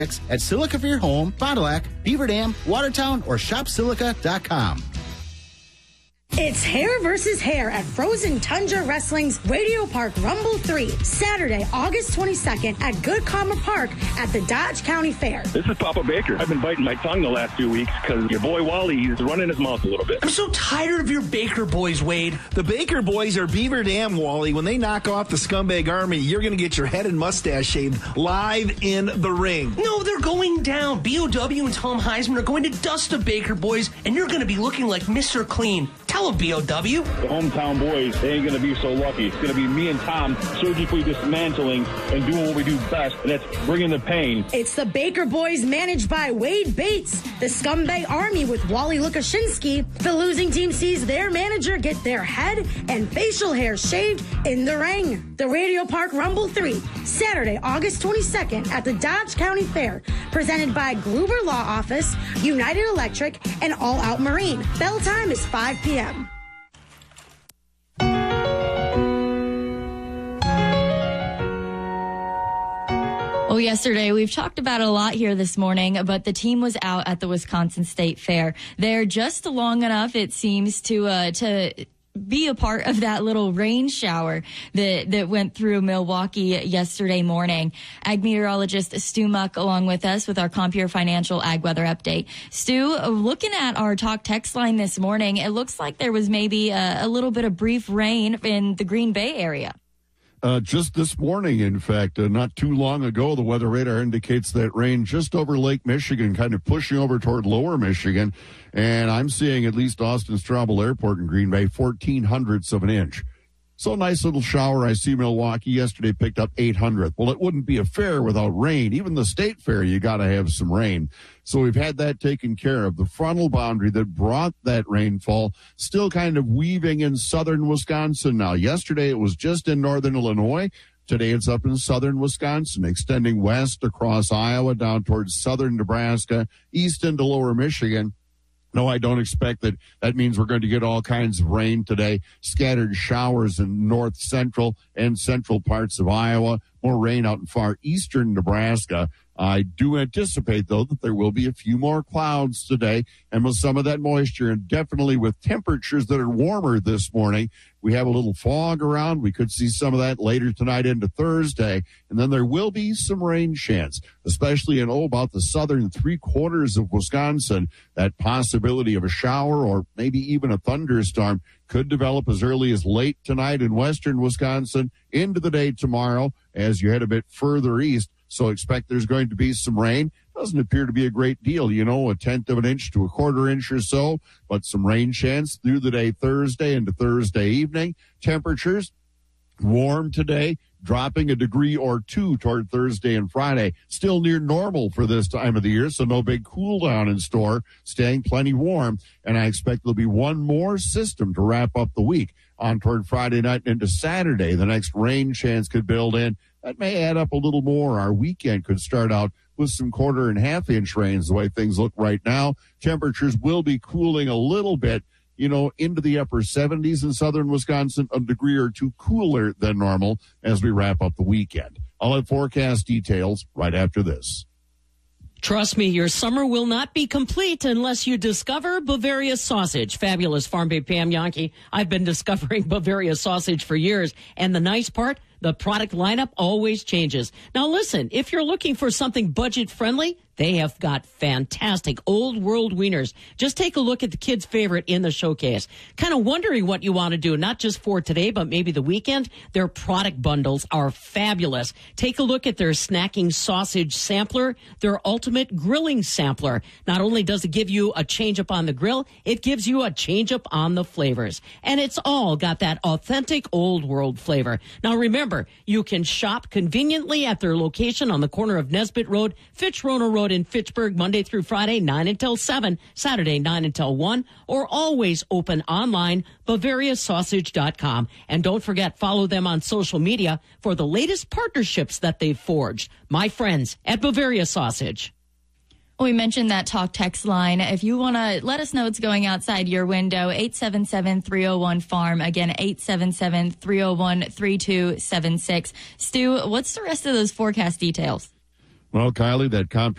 at Silica for your home, Fond du Lac, Beaver Dam, Watertown, or shopsilica.com. It's hair versus hair at Frozen Tundra Wrestling's Radio Park Rumble 3, Saturday, August 22nd at Good Karma Park at the Dodge County Fair. This is Papa Baker. I've been biting my tongue the last few weeks because your boy Wally is running his mouth a little bit. I'm so tired of your Baker boys, Wade. The Baker boys are Beaver Dam, Wally. When they knock off the scumbag army, you're going to get your head and mustache shaved live in the ring. No, they're going down. B.O.W. and Tom Heisman are going to dust the Baker boys, and you're going to be looking like Mr. Clean. Tell a B.O.W. The hometown boys, they ain't going to be so lucky. It's going to be me and Tom surgically dismantling and doing what we do best, and that's bringing the pain. It's the Baker Boys managed by Wade Bates. The Scumbag Army with Wally Lukashinsky. The losing team sees their manager get their head and facial hair shaved in the ring. The Radio Park Rumble 3, Saturday, August 22nd at the Dodge County Fair. Presented by Gruber Law Office, United Electric, and All Out Marine. Bell time is 5 p.m. Well, yesterday, we've talked about it a lot here this morning, but the team was out at the Wisconsin State Fair. They're just long enough, it seems, to be a part of that little rain shower that went through Milwaukee yesterday morning. Ag meteorologist Stu Muck along with us with our Compeer Financial Ag Weather Update. Stu, looking at our talk text line this morning, it looks like there was maybe a little bit of brief rain in the Green Bay area. Just this morning, in fact, not too long ago, the weather radar indicates that rain just over Lake Michigan, kind of pushing over toward lower Michigan. And I'm seeing at least Austin Straubel Airport in Green Bay, 0.14 of an inch. So nice little shower. I see Milwaukee yesterday picked up 0.08. Well, it wouldn't be a fair without rain. Even the state fair, you got to have some rain. So we've had that taken care of. The frontal boundary that brought that rainfall still kind of weaving in southern Wisconsin now. Yesterday it was just in northern Illinois. Today it's up in southern Wisconsin, extending west across Iowa down towards southern Nebraska, east into lower Michigan. No, I don't expect that means we're going to get all kinds of rain today. Scattered showers in north central and central parts of Iowa. More rain out in far eastern Nebraska. I do anticipate, though, that there will be a few more clouds today, and with some of that moisture, and definitely with temperatures that are warmer this morning. We have a little fog around. We could see some of that later tonight into Thursday, and then there will be some rain chance, especially in about the southern three-quarters of Wisconsin. That possibility of a shower or maybe even a thunderstorm could develop as early as late tonight in western Wisconsin into the day tomorrow as you head a bit further east. So expect there's going to be some rain. Doesn't appear to be a great deal, a 1/10 of an inch to a 1/4 inch or so, but some rain chance through the day Thursday into Thursday evening. Temperatures warm today, dropping a degree or two toward Thursday and Friday. Still near normal for this time of the year, so no big cool down in store, staying plenty warm. And I expect there'll be one more system to wrap up the week on toward Friday night into Saturday. The next rain chance could build in. That may add up a little more. Our weekend could start out with some 1/4 and 1/2 inch rains the way things look right now. Temperatures will be cooling a little bit, into the upper 70s in southern Wisconsin, a degree or two cooler than normal as we wrap up the weekend. I'll have forecast details right after this. Trust me, your summer will not be complete unless you discover Bavaria sausage. Fabulous Farm Babe Pam Yankee. I've been discovering Bavaria sausage for years. And the nice part, the product lineup always changes. Now listen, if you're looking for something budget friendly, they have got fantastic old world wieners. Just take a look at the kids' favorite in the showcase. Kind of wondering what you want to do, not just for today, but maybe the weekend. Their product bundles are fabulous. Take a look at their snacking sausage sampler, their ultimate grilling sampler. Not only does it give you a change up on the grill, it gives you a change up on the flavors. And it's all got that authentic old world flavor. Now remember, you can shop conveniently at their location on the corner of Nesbitt Road, Fitch-Rono Road in Fitchburg, Monday through Friday, 9 until 7, Saturday, 9 until 1, or always open online, BavariaSausage.com. And don't forget, follow them on social media for the latest partnerships that they've forged. My friends at Bavaria Sausage. We mentioned that talk text line. If you want to let us know what's going outside your window, 877-301-FARM. Again, 877-301-3276. Stu, what's the rest of those forecast details? Well, Kylie, that comp